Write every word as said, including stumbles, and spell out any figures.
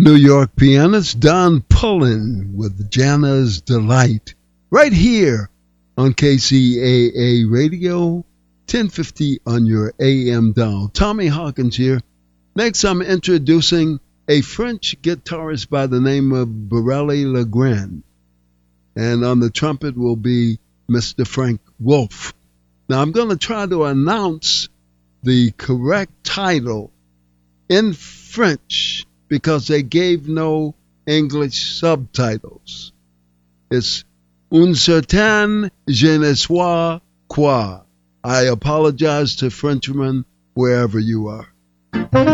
New York pianist Don Pullen with Jana's Delight, right here on K C A A Radio, ten fifty on your A M dial. Tommy Hawkins here. Next, I'm introducing a French guitarist by the name of Borelli Legrand. And on the trumpet will be Mister Frank Wolf. Now, I'm going to try to announce the correct title in French because they gave no English subtitles. It's Un certain je ne sais quoi. I apologize to Frenchmen wherever you are.